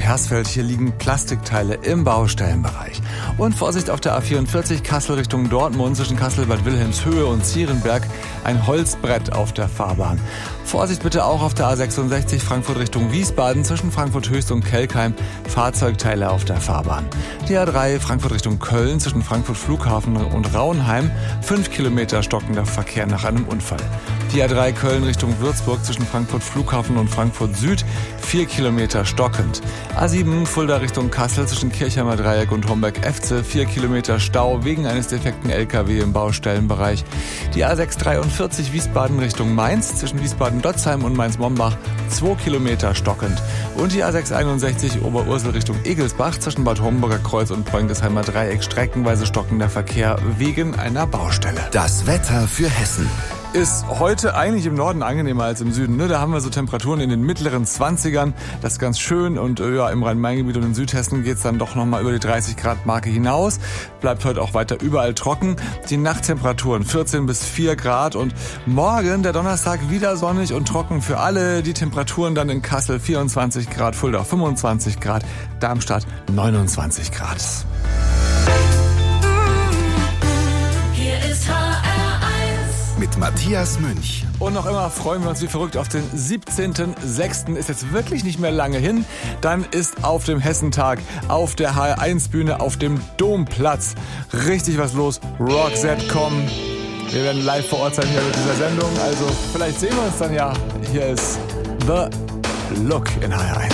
Hersfeld. Hier liegen Plastikteile im Baustellenbereich. Und Vorsicht auf der A44 Kassel Richtung Dortmund zwischen Kassel-Bad Wilhelmshöhe und Zierenberg. Ein Holzbrett auf der Fahrbahn. Vorsicht bitte auch auf der A66 Frankfurt Richtung Wiesbaden zwischen Frankfurt Höchst und Kelkheim. Fahrzeugteile auf der Fahrbahn. Die A3 Frankfurt Richtung Köln zwischen Frankfurt Flughafen und Rauenheim. 5 Kilometer stockender Verkehr nach einem Unfall. Die A3 Köln Richtung Würzburg zwischen Frankfurt Flughafen und Frankfurt Süd. 4 Kilometer stockend. A7 Fulda Richtung Kassel zwischen Kirchheimer Dreieck und Homberg-Efze. 4 Kilometer Stau wegen eines defekten LKW im Baustellenbereich. Die A643 Wiesbaden Richtung Mainz zwischen Wiesbaden-Dotzheim und Mainz-Mombach. 2 Kilometer stockend. Und die A661 Oberursel Richtung Egelsbach zwischen Bad Homburger Kreuz und Preungesheimer Dreieck. Streckenweise stockender Verkehr wegen einer Baustelle. Das Wetter für Hessen. Ist heute eigentlich im Norden angenehmer als im Süden. Ne? Da haben wir so Temperaturen in den mittleren 20ern. Das ist ganz schön. Und ja, im Rhein-Main-Gebiet und in Südhessen geht's dann doch nochmal über die 30 Grad Marke hinaus. Bleibt heute auch weiter überall trocken. Die Nachttemperaturen 14 bis 4 Grad. Und morgen, der Donnerstag, wieder sonnig und trocken für alle. Die Temperaturen dann in Kassel 24 Grad, Fulda 25 Grad, Darmstadt 29 Grad. Mit Matthias Münch. Und noch immer freuen wir uns wie verrückt auf den 17.06. Ist jetzt wirklich nicht mehr lange hin. Dann ist auf dem Hessentag, auf der HR1-Bühne, auf dem Domplatz richtig was los. Roxette.com. Wir werden live vor Ort sein hier mit dieser Sendung. Also vielleicht sehen wir uns dann ja. Hier ist The Look in HR1.